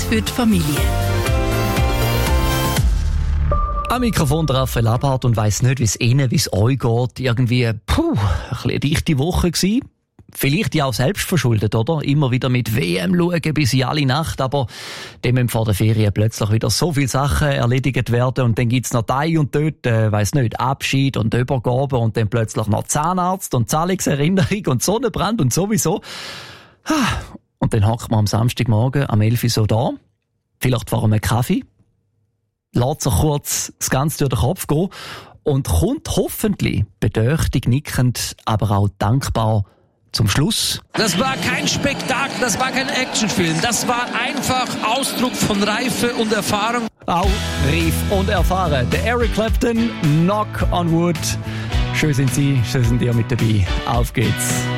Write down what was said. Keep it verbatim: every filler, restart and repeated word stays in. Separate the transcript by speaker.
Speaker 1: für die Familie.
Speaker 2: Am Mikrofon der Raphael Abhardt und weiss nicht, wie es Ihnen, wie es euch geht. Irgendwie, puh, ein bisschen eine dichte Woche gewesen. Vielleicht ja auch selbst verschuldet, oder? Immer wieder mit W M schauen bis in alle Nacht, aber dann müssen vor der Ferien plötzlich wieder so viele Sachen erledigt werden und dann gibt's noch da und dort, äh, weiss nicht, Abschied und Übergabe und dann plötzlich noch Zahnarzt und Zahlungserinnerung und Sonnenbrand und sowieso. Und dann hockt man am Samstagmorgen am elf Uhr so da, vielleicht vor einem Kaffee, lässt sich kurz das Ganze durch den Kopf gehen und kommt hoffentlich bedächtig nickend, aber auch dankbar zum Schluss.
Speaker 3: Das war kein Spektakel, das war kein Actionfilm, das war einfach Ausdruck von Reife und Erfahrung.
Speaker 2: Auch reif und erfahren. Der Eric Clapton, Knock on Wood. Schön sind Sie, schön sind ihr mit dabei. Auf geht's.